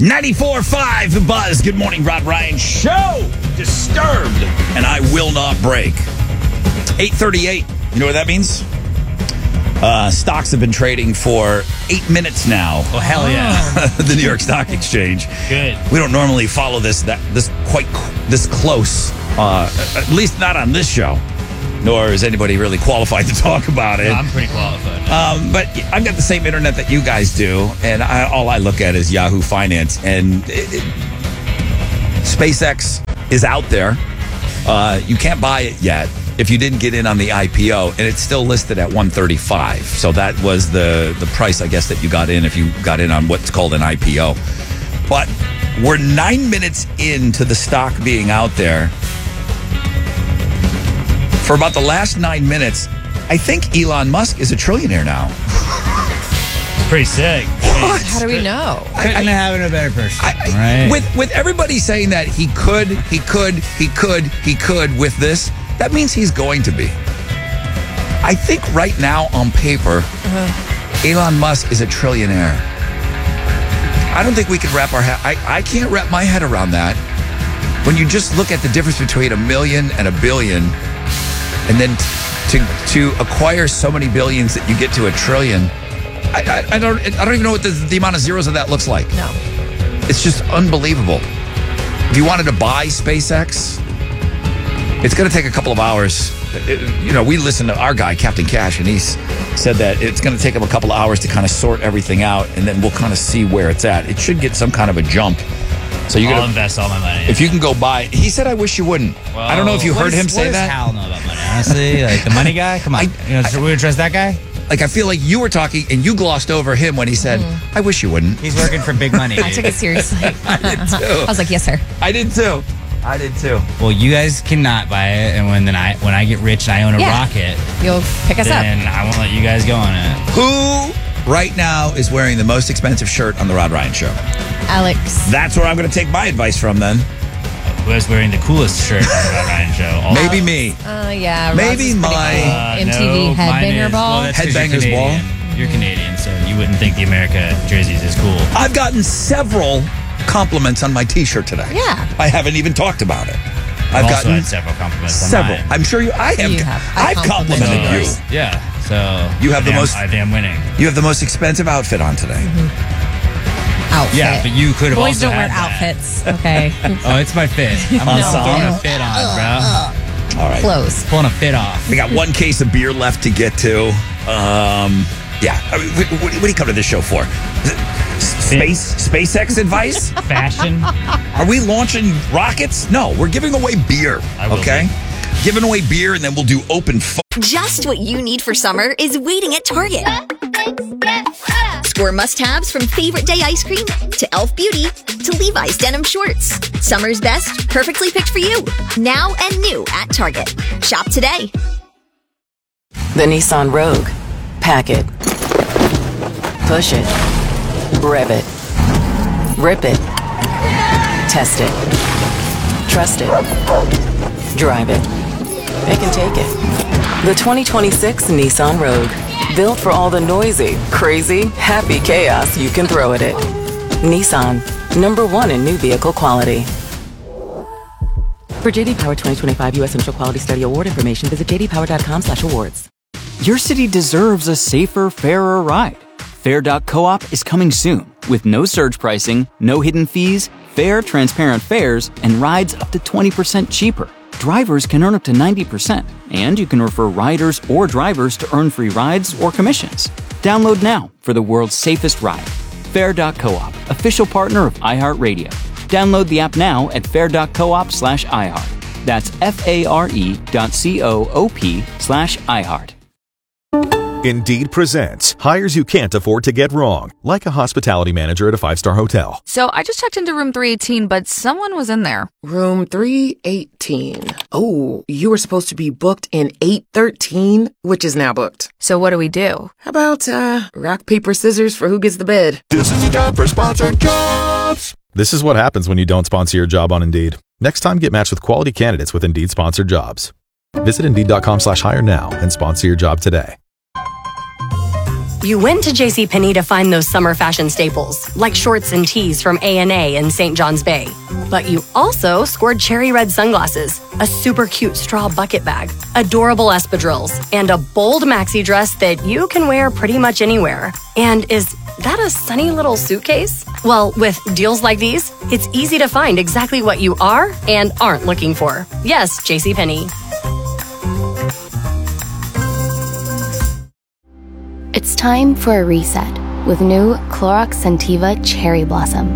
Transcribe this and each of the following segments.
94.5 The Buzz. Good morning, Rod Ryan Show. Disturbed, and I will not break. 8:38. You know what that means? Stocks have been trading for 8 minutes now. Oh, hell yeah. The New York Stock Exchange. Good. We don't normally follow this close, at least not on this show, nor is anybody really qualified to talk about it. No, I'm pretty qualified. But I've got the same internet that you guys do, and all I look at is Yahoo Finance, and SpaceX is out there. You can't buy it yet if you didn't get in on the IPO, and it's still listed at $135. So that was the price, I guess, that you got in if you got in on what's called an IPO. But we're 9 minutes into the stock being out there. For about the last 9 minutes, I think Elon Musk is a trillionaire now. It's pretty sick. What? How do we know? Couldn't have been a better person. Right. With everybody saying that he could with this, that means he's going to be. I think right now on paper, Elon Musk is a trillionaire. I don't think we can wrap our head. I can't wrap my head around that. When you just look at the difference between $1 million and $1 billion, and then to acquire so many billions that you get to $1 trillion, I don't even know what the amount of zeros of that looks like. No. It's just unbelievable. If you wanted to buy SpaceX, it's going to take a couple of hours. We listened to our guy, Captain Cash, and he said that it's going to take him a couple of hours to kind of sort everything out, and then we'll kind of see where it's at. It should get some kind of a jump. So I'll invest all my money. If you can go buy, he said, "I wish you wouldn't." Well, I don't know if you heard him say that. Hal know about money, honestly? Like the money guy? Come on. We would trust that guy? Like, I feel like you were talking and you glossed over him when he said, "I wish you wouldn't." He's working for big money. I took it seriously. I did too. I was like, yes, sir. I did too. Well, you guys cannot buy it, and when I get rich and I own a rocket, You'll pick us up. then I won't let you guys go on it. Who right now is wearing the most expensive shirt on the Rod Ryan Show? Alex. That's where I'm going to take my advice from then. Who is wearing the coolest shirt on the Rod Ryan Show? Maybe me. Yeah. Maybe Ross is pretty my- cool. MTV Headbanger Ball. Well, that's 'cause Headbangers you're Ball? Canadian. You're Canadian, so you wouldn't think the America jerseys is cool. I've gotten several compliments on my T-shirt today. Yeah. I haven't even talked about it. I've also had several compliments on several. mine. I'm sure I have. You have. I've complimented you. yours. Yeah, so You have the most- I am winning. You have the most expensive outfit on today. Outfit. Yeah, but you could have Boys also don't wear had that. outfits. Okay. Oh, it's my fit. I'm No. throwing a fit on, bro. All right. Close. Pulling a fit off. We got one case of beer left to get to. Yeah. I mean, what do you come to this show for? SpaceX advice? Fashion. Are we launching rockets? No, we're giving away beer. I will Okay? Giving away beer, and then we'll do open Just what you need for summer is waiting at Target. Score must-haves from favorite day ice cream to Elf Beauty to Levi's denim shorts. Summer's best, perfectly picked for you. Now and new at Target. Shop today. The Nissan Rogue. Pack it. Push it. Rev it. Rip it. Test it. Trust it. Drive it. It can take it. The 2026 Nissan Rogue. Built for all the noisy, crazy, happy chaos you can throw at it. Nissan. #1 in new vehicle quality. For JD Power 2025 U.S. Initial Quality Study Award information, visit jdpower.com/awards. Your city deserves a safer, fairer ride. Fair.coop is coming soon with no surge pricing, no hidden fees, fair, transparent fares, and rides up to 20% cheaper. Drivers can earn up to 90%, and you can refer riders or drivers to earn free rides or commissions. Download now for the world's safest ride. Fair.coop, official partner of iHeartRadio. Download the app now at fair.coop/iHeart. That's FARE.coop/iHeart. Indeed presents hires you can't afford to get wrong, like a hospitality manager at a 5-star hotel. So I just checked into room 318, but someone was in there. Room 318. Oh, you were supposed to be booked in 813, which is now booked. So what do we do? How about, rock, paper, scissors for who gets the bid? This is the time for sponsored jobs. This is what happens when you don't sponsor your job on Indeed. Next time, get matched with quality candidates with Indeed sponsored jobs. Visit Indeed.com/hire now and sponsor your job today. You went to JCPenney to find those summer fashion staples, like shorts and tees from A&A in St. John's Bay. But you also scored cherry red sunglasses, a super cute straw bucket bag, adorable espadrilles, and a bold maxi dress that you can wear pretty much anywhere. And is that a sunny little suitcase? Well, with deals like these, it's easy to find exactly what you are and aren't looking for. Yes, JCPenney. It's time for a reset with new Clorox Scentiva Cherry Blossom.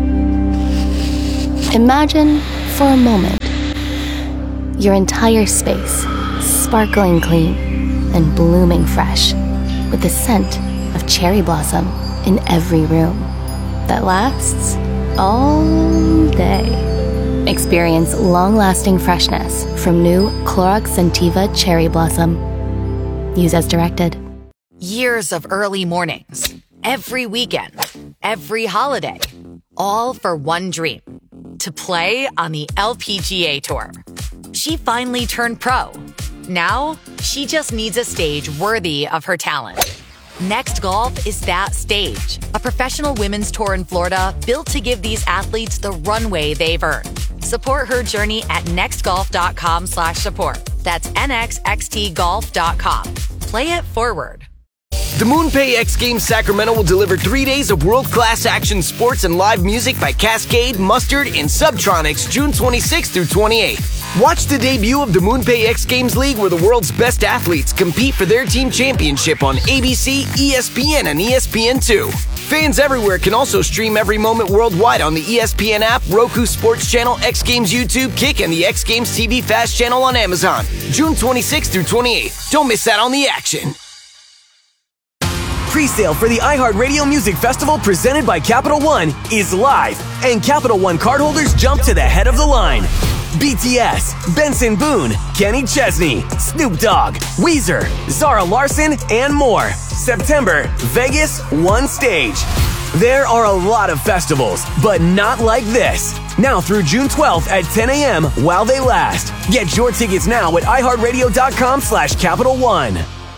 Imagine, for a moment, your entire space sparkling clean and blooming fresh with the scent of cherry blossom in every room that lasts all day. Experience long-lasting freshness from new Clorox Scentiva Cherry Blossom. Use as directed. Years of early mornings, every weekend, every holiday, all for one dream, to play on the LPGA Tour. She finally turned pro. Now, she just needs a stage worthy of her talent. Next Golf is that stage, a professional women's tour in Florida built to give these athletes the runway they've earned. Support her journey at nextgolf.com/support. That's nxxtgolf.com. Play it forward. The MoonPay X Games Sacramento will deliver 3 days of world-class action sports and live music by Cascade, Mustard, and Subtronics June 26th through 28th. Watch the debut of the MoonPay X Games League, where the world's best athletes compete for their team championship on ABC, ESPN, and ESPN2. Fans everywhere can also stream every moment worldwide on the ESPN app, Roku Sports Channel, X Games YouTube, Kick, and the X Games TV Fast channel on Amazon. June 26th through 28th. Don't miss out on the action. Pre-sale for the iHeartRadio Music Festival presented by Capital One is live, and Capital One cardholders jump to the head of the line. BTS, Benson Boone, Kenny Chesney, Snoop Dogg, Weezer, Zara Larsson, and more. September, Vegas, one stage. There are a lot of festivals, but not like this. Now through June 12th at 10 a.m. while they last. Get your tickets now at iHeartRadio.com/Capital One.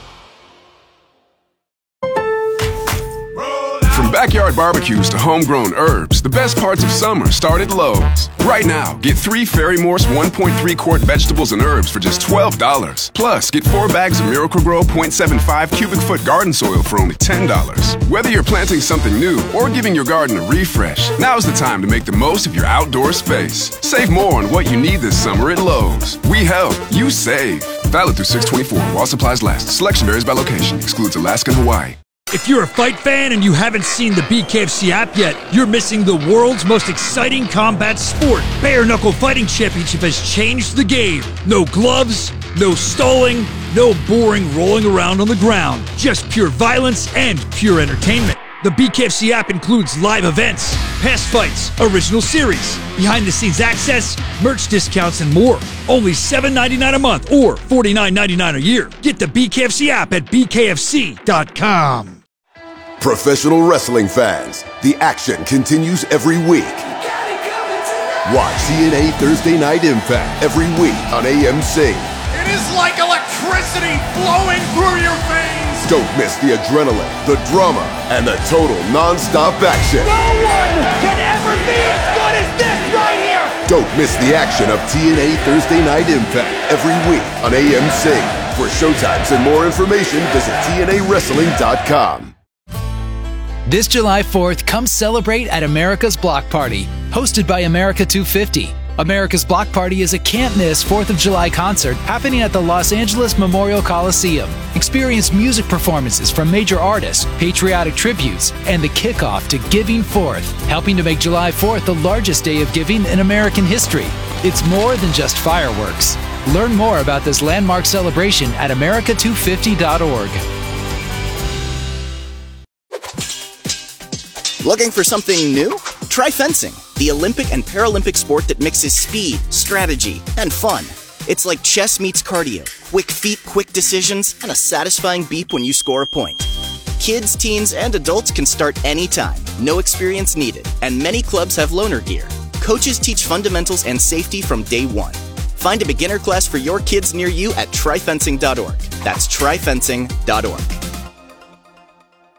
From backyard barbecues to homegrown herbs, the best parts of summer start at Lowe's. Right now, get 3 Ferry Morse 1.3-quart vegetables and herbs for just $12. Plus, get 4 bags of Miracle-Gro 0.75 cubic foot garden soil for only $10. Whether you're planting something new or giving your garden a refresh, now's the time to make the most of your outdoor space. Save more on what you need this summer at Lowe's. We help, you save. Valid through 6/24 while supplies last. Selection varies by location. Excludes Alaska and Hawaii. If you're a fight fan and you haven't seen the BKFC app yet, you're missing the world's most exciting combat sport. Bare Knuckle Fighting Championship has changed the game. No gloves, no stalling, no boring rolling around on the ground. Just pure violence and pure entertainment. The BKFC app includes live events, past fights, original series, behind-the-scenes access, merch discounts, and more. Only $7.99 a month or $49.99 a year. Get the BKFC app at bkfc.com. Professional wrestling fans, the action continues every week. Watch TNA Thursday Night Impact every week on AMC. It is like electricity flowing through your veins. Don't miss the adrenaline, the drama, and the total non-stop action. No one can ever be as good as this right here. Don't miss the action of TNA Thursday Night Impact every week on AMC. For showtimes and more information, visit TNAWrestling.com. This July 4th, come celebrate at America's Block Party, hosted by America 250. America's Block Party is a can't-miss 4th of July concert happening at the Los Angeles Memorial Coliseum. Experience music performances from major artists, patriotic tributes, and the kickoff to Giving Forth, helping to make July 4th the largest day of giving in American history. It's more than just fireworks. Learn more about this landmark celebration at america250.org. Looking for something new? Try fencing, the Olympic and Paralympic sport that mixes speed, strategy, and fun. It's like chess meets cardio, quick feet, quick decisions, and a satisfying beep when you score a point. Kids, teens, and adults can start anytime, no experience needed, and many clubs have loaner gear. Coaches teach fundamentals and safety from day one. Find a beginner class for your kids near you at tryfencing.org. That's tryfencing.org.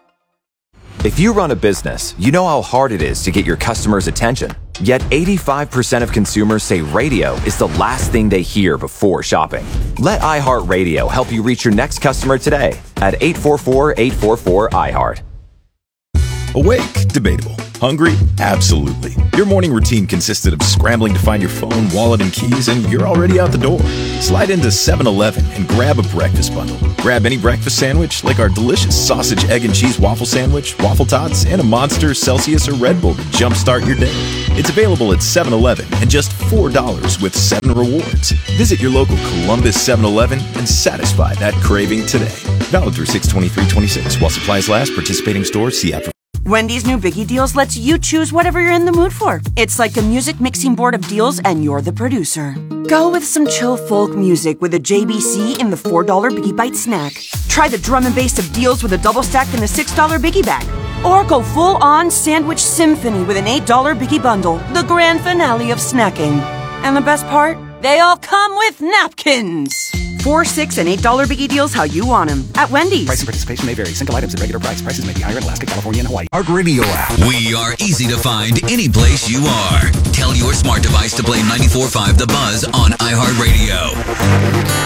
If you run a business, you know how hard it is to get your customers' attention. Yet 85% of consumers say radio is the last thing they hear before shopping. Let iHeartRadio help you reach your next customer today at 844-844-iHeart. Awake? Debatable. Hungry? Absolutely. Your morning routine consisted of scrambling to find your phone, wallet, and keys, and you're already out the door. Slide into 7-Eleven and grab a breakfast bundle. Grab any breakfast sandwich, like our delicious sausage, egg, and cheese waffle sandwich, waffle tots, and a Monster, Celsius, or Red Bull to jumpstart your day. It's available at 7-Eleven and just $4 with 7 rewards. Visit your local Columbus 7-Eleven and satisfy that craving today. Valid through 6/23/26. While supplies last, participating stores, see app for. Wendy's new Biggie Deals lets you choose whatever you're in the mood for. It's like a music mixing board of deals, and you're the producer. Go with some chill folk music with a JBC in the $4 Biggie Bite snack. Try the drum and bass of deals with a double stack in the $6 Biggie Bag. Or go full-on sandwich symphony with an $8 Biggie Bundle, the grand finale of snacking. And the best part? They all come with napkins. $4, $6, and $8 Biggie Deals how you want them at Wendy's. Price and participation may vary. Single items at regular price. Prices may be higher in Alaska, California, and Hawaii. Heart Radio app. We are easy to find any place you are. Tell your smart device to play 94.5 The Buzz on iHeartRadio.